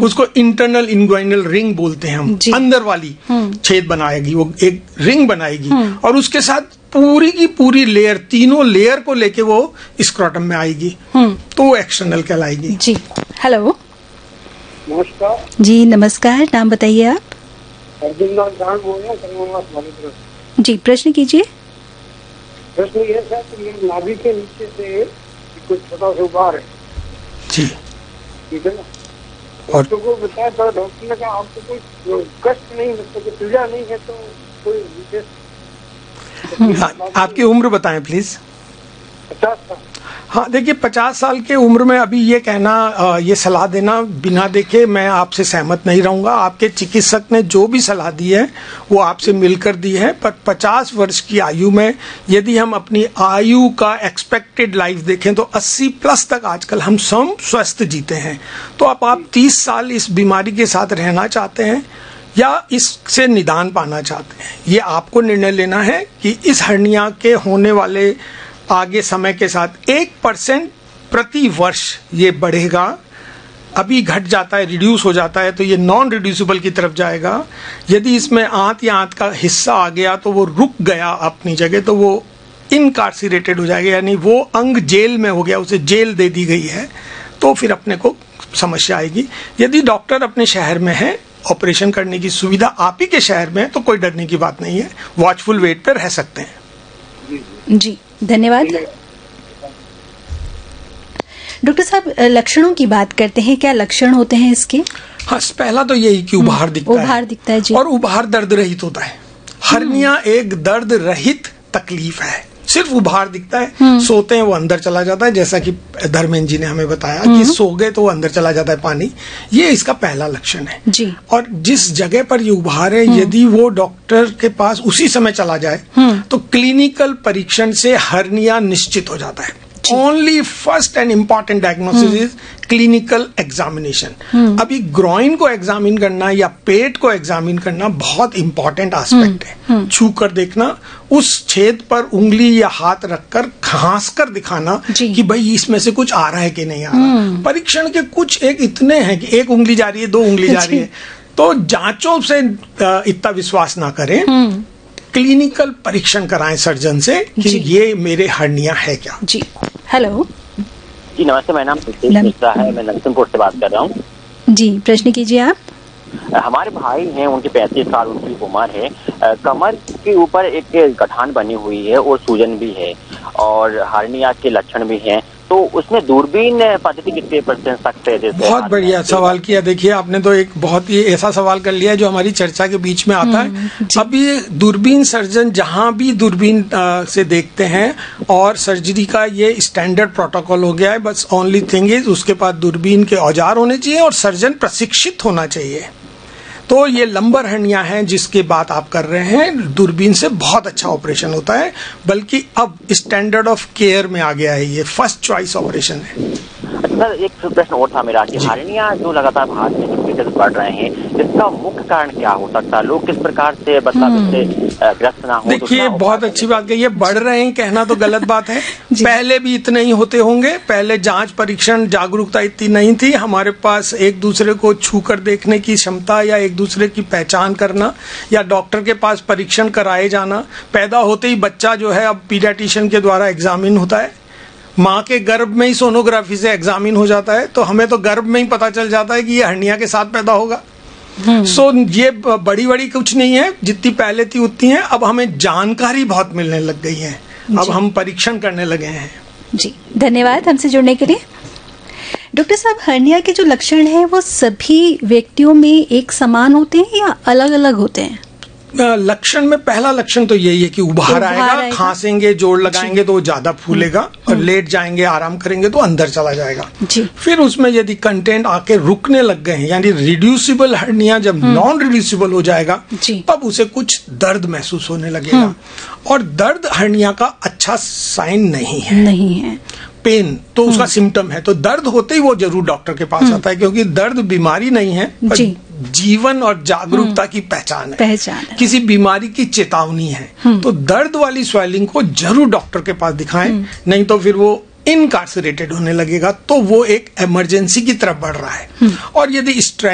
उसको internal inguinal ring बोलते हैं हम, अंदर वाली छेद बनाएगी, वो एक रिंग बनाएगी और उसके साथ पूरी की पूरी लेयर, तीनों लेयर को लेके वो स्क्रोटम में आएगी, तो वो एक्सटर्नल कहलाएगी। जी। हेलो, नमस्कार जी। नमस्कार, नाम बताइए आप? अर्जुन दास जान बोल रहे हैं। जी, प्रश्न कीजिए। प्रश्न ये है कि मेरे नाभि के नीचे से कुछ छोटा सा उभार है। जी, ठीक है ना? और डॉक्टर को बताया था, डॉक्टर ने कहा आपको कोई कष्ट नहीं, मतलब पीड़ा नहीं है, तो कोई विशेष। आपकी उम्र बताएं प्लीज। 50 साल। हाँ, देखिए 50 साल के उम्र में अभी ये कहना, ये सलाह देना बिना देखे मैं आपसे सहमत नहीं रहूंगा। आपके चिकित्सक ने जो भी सलाह दी है वो आपसे मिलकर दी है, पर 50 वर्ष की आयु में यदि हम अपनी आयु का एक्सपेक्टेड लाइफ देखें तो 80 प्लस तक आजकल हम सब स्वस्थ जीते हैं। तो अब आप 30 साल इस बीमारी के साथ रहना चाहते हैं या इससे निदान पाना चाहते हैं, ये आपको निर्णय लेना है कि इस हर्निया के होने वाले आगे समय के साथ 1% प्रति वर्ष ये बढ़ेगा। अभी घट जाता है, रिड्यूस हो जाता है, तो ये नॉन रिड्यूसिबल की तरफ जाएगा। यदि इसमें आंत या आंत का हिस्सा आ गया तो वो रुक गया अपनी जगह, तो वो इनकार्सिरेटेड हो जाएगा, यानी वो अंग जेल में हो गया, उसे जेल दे दी गई है, तो फिर अपने को समस्या आएगी। यदि डॉक्टर अपने शहर में है, ऑपरेशन करने की सुविधा आप ही के शहर में है, तो कोई डरने की बात नहीं है, वॉचफुल वेट पर रह सकते हैं। जी, धन्यवाद। डॉक्टर साहब, लक्षणों की बात करते हैं, क्या लक्षण होते हैं इसके? हाँ, पहला तो यही कि उभार दिखता है, जी। और उभार दर्द रहित होता है। हर्निया एक दर्द रहित तकलीफ है, सिर्फ उभार दिखता है। सोते हैं वो अंदर चला जाता है, जैसा कि धर्मेंद्र जी ने हमें बताया कि सो गए तो वो अंदर चला जाता है पानी, ये इसका पहला लक्षण है जी। और जिस जगह पर ये उभार है, यदि वो डॉक्टर के पास उसी समय चला जाए तो क्लिनिकल परीक्षण से हर्निया निश्चित हो जाता है। Only first and important diagnosis is clinical examination. अभी ग्रॉइन को एग्जामिन करना या पेट को एग्जामिन करना बहुत इंपॉर्टेंट एस्पेक्ट है। छू कर देखना, उस छेद पर उंगली या हाथ रखकर घास कर दिखाना कि भाई इसमें से कुछ आ रहा है कि नहीं आ रहा। परीक्षण के कुछ एक इतने हैं कि एक उंगली जा रही है, 2 उंगली जा रही है, तो जांचों से इतना विश्वास ना करें, क्लिनिकल परीक्षण कराएं सर्जन से कि ये मेरे हर्निया है क्या। जी। हेलो जी, नमस्ते, मेरा नाम सुदेश मिश्रा है, मैं नरसिंहपुर से बात कर रहा हूँ। जी, प्रश्न कीजिए आप। हमारे भाई हैं, उनके 35 साल उनकी उम्र है, कमर के ऊपर एक गठान बनी हुई है और सूजन भी है और हार्निया के लक्षण भी हैं, तो उसमें दूरबीन पद्धति कितने % सकते हैं? बहुत बढ़िया सवाल किया। देखिए, आपने तो एक बहुत ही ऐसा सवाल कर लिया जो हमारी चर्चा के बीच में आता है। अब ये दूरबीन सर्जन जहां भी दूरबीन से देखते हैं और सर्जरी का ये स्टैंडर्ड प्रोटोकॉल हो गया है, बस ओनली थिंग इज उसके पास दूरबीन के औजार होने चाहिए और सर्जन प्रशिक्षित होना चाहिए। तो ये लंबर हर्निया है जिसकी बात आप कर रहे हैं, दूरबीन से बहुत अच्छा ऑपरेशन होता है, बल्कि अब स्टैंडर्ड ऑफ केयर में आ गया है, ये फर्स्ट चॉइस ऑपरेशन है। सर, एक प्रश्न और था मेरा कि हार्निया जो लगातार भारत में जो केसेस बढ़ रहे हैं, इसका मुख्य कारण क्या हो सकता है? लोग किस प्रकार से मतलब इससे ग्रस्त ना हो? देखिए, बहुत अच्छी बात कही है। बढ़ रहे हैं कहना तो गलत बात है। पहले भी इतने ही होते होंगे। पहले जांच परीक्षण जागरूकता इतनी नहीं थी, हमारे पास एक दूसरे को छू कर देखने की क्षमता या एक दूसरे की पहचान करना या डॉक्टर के पास परीक्षण कराए जाना। पैदा होते ही बच्चा जो है अब पीडियाट्रिशियन के द्वारा एग्जामिन होता है, माँ के गर्भ में ही सोनोग्राफी से एग्जामिन हो जाता है, तो हमें तो गर्भ में ही पता चल जाता है कि ये हर्निया के साथ पैदा होगा। सो ये बड़ी कुछ नहीं है, जितनी पहले थी उतनी है। अब हमें जानकारी बहुत मिलने लग गई है, अब हम परीक्षण करने लगे हैं। जी, धन्यवाद हमसे जुड़ने के लिए। डॉक्टर साहब, हर्निया के जो लक्षण हैं वो सभी व्यक्तियों में एक समान होते हैं या अलग अलग होते हैं? लक्षण में पहला लक्षण तो यही है कि उभार आएगा, खांसेंगे, जोड़ लगाएंगे तो वो ज्यादा फूलेगा और लेट जाएंगे, आराम करेंगे तो अंदर चला जाएगा। फिर उसमें यदि कंटेंट आके रुकने लग गए हैं, यानी रिड्यूसिबल हर्निया जब नॉन रिड्यूसिबल हो जाएगा तब उसे कुछ दर्द महसूस होने लगेगा, और दर्द हर्निया का अच्छा साइन नहीं है। पेन तो उसका सिम्टम है, तो दर्द होते ही वो जरूर डॉक्टर के पास आता है, क्योंकि दर्द बीमारी नहीं है, जीवन और जागरूकता की पहचान है, किसी बीमारी की चेतावनी है। तो दर्द वाली स्वेलिंग को जरूर डॉक्टर के पास दिखाएं, नहीं तो फिर वो इनकार्सरेटेड होने लगेगा, तो वो एक इमरजेंसी की तरफ बढ़ रहा है। और यदि